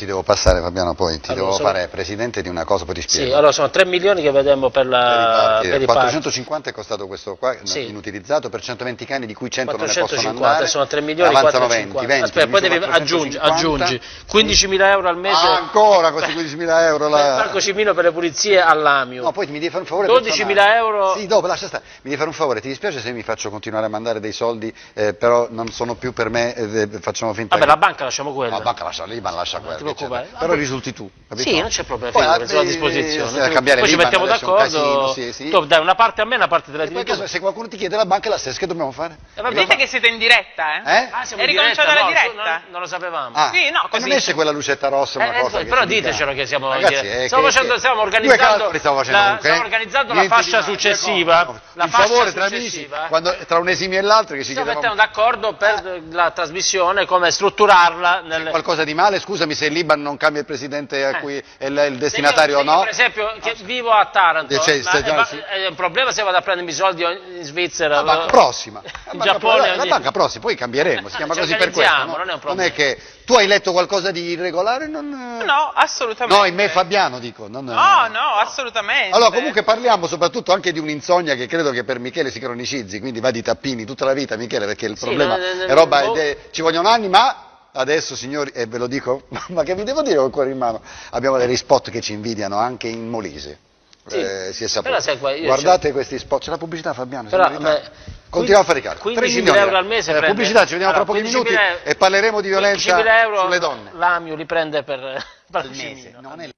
ti devo passare, Fabiano, poi ti Allora, devo fare presidente di una cosa, poi ti spiego. Sì, allora sono 3 milioni che vedemmo per i 450 è costato questo qua, sì, inutilizzato, per 120 cani di cui 100 non ne 450, possono andare. sono 3 milioni Avanzano 450. 20, Aspetta, poi devi 450. aggiungi 15.000 euro al mese. Ah, ancora questi 15.000 euro Per il palcoscenico per le pulizie all'Amio. No, poi mi devi fare un favore 12.000 euro. Sì, dopo, lascia stare. Mi devi fare un favore, ti dispiace se mi faccio continuare a mandare dei soldi, però non sono più per me, facciamo finta Vabbè, la banca lasciamo quella. La banca lascia l'Iban, lascia quella. Però risulti tu, capito? Sì, non c'è problema, sono a disposizione. Poi ci mettiamo d'accordo. Sì. Tu dai una parte a me, una parte della tua. Se qualcuno ti chiede la banca è la stessa, che dobbiamo fare? Dite che siete in diretta, eh? Ah, è ricominciata la diretta? Non lo sapevamo. Ah, sì, no, così. non esce quella lucetta rossa, una cosa. Però ditecelo che siamo in Ragazzi, diretta. Stiamo organizzando la fascia successiva. Un favore tra amici, tra un esimio e l'altro che ci chiediamo. Ci mettiamo d'accordo per la trasmissione, come strutturarla. Qualcosa di male? Scusami se il Liban non cambia il presidente a cui è il destinatario o no? Per esempio, che vivo a Taranto, è un problema se vado a prendermi i soldi in Svizzera. La banca prossima. In Giappone. La banca prossima, poi cambieremo, si chiama così per questo. Non è un problema. Non è che tu hai letto qualcosa di irregolare? No, assolutamente. No, in me Fabiano dico. No, assolutamente. Allora comunque parliamo soprattutto anche di un'insonnia che credo che per Michele si cronicizzi, quindi va di tappini tutta la vita, Michele, perché il problema è roba, ci vogliono anni, ma adesso signori, e ve lo dico, ma che vi devo dire col cuore in mano, abbiamo degli spot che ci invidiano anche in Molise. Si è saputo. Guardate questi spot, c'è la pubblicità, Fabiano, continuiamo a fare i calcoli. 15.000 euro al mese prende. Pubblicità, ci vediamo tra pochi minuti e parleremo di violenza sulle donne. L'Amio li prende per il mese. Non è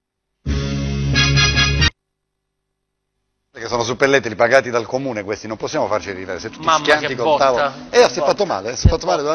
che sono suppelletti pagati dal comune questi, non possiamo farci ridere, se tutti schianti con tavolo. Si è fatto male,